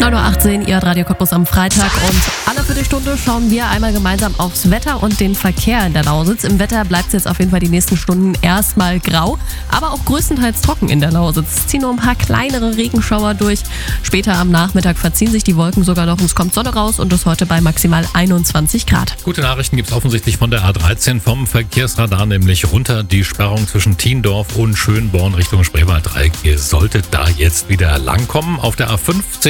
9.18 Uhr, ihr Radio Cottbus am Freitag, und alle Viertelstunde schauen wir einmal gemeinsam aufs Wetter und den Verkehr in der Lausitz. Im Wetter bleibt es jetzt auf jeden Fall die nächsten Stunden erstmal grau, aber auch größtenteils trocken in der Lausitz. Es ziehen nur ein paar kleinere Regenschauer durch. Später am Nachmittag verziehen sich die Wolken sogar noch und es kommt Sonne raus und ist heute bei maximal 21 Grad. Gute Nachrichten gibt es offensichtlich von der A13 vom Verkehrsradar, nämlich runter die Sperrung zwischen Thiendorf und Schönborn Richtung Spreewalddreieck. Ihr solltet da jetzt wieder langkommen. Auf der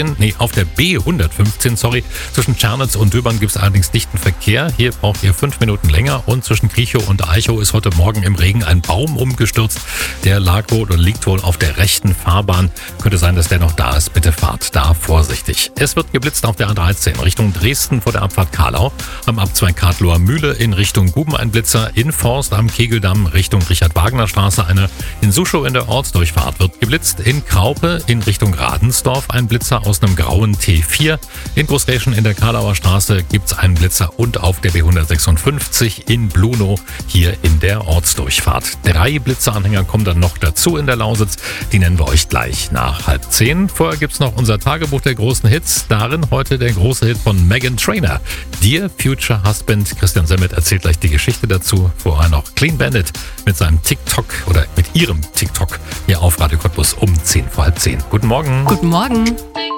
B115, zwischen Tschernitz und Döbern gibt es allerdings dichten Verkehr. Hier braucht ihr 5 Minuten länger, und zwischen Kriechow und Eichow ist heute Morgen im Regen ein Baum umgestürzt. Der liegt wohl auf der rechten Fahrbahn. Könnte sein, dass der noch da ist. Bitte fahrt da vorsichtig. Es wird geblitzt auf der A13 Richtung Dresden vor der Abfahrt Karlau. Am Abzweig Kartloher Mühle in Richtung Guben ein Blitzer. In Forst am Kegeldamm Richtung Richard-Wagner-Straße eine. In Suschow in der Ortsdurchfahrt wird geblitzt. In Kraupe in Richtung Radensdorf ein Blitzer aus einem grauen T4. In Großräschen in der Karlauer Straße gibt es einen Blitzer, und auf der B156 in Blunow hier in der Ortsdurchfahrt. 3 Blitzeranhänger kommen dann noch dazu in der Lausitz. Die nennen wir euch gleich nach 9:30. Vorher gibt es noch unser Tagebuch der großen Hits. Darin heute der große Hit von Meghan Trainor. Dear Future Husband. Christian Semmet erzählt gleich die Geschichte dazu. Vorher noch Clean Bandit mit seinem TikTok oder mit ihrem TikTok hier auf Radio Cottbus um 10 vor halb 10. Guten Morgen. Guten Morgen.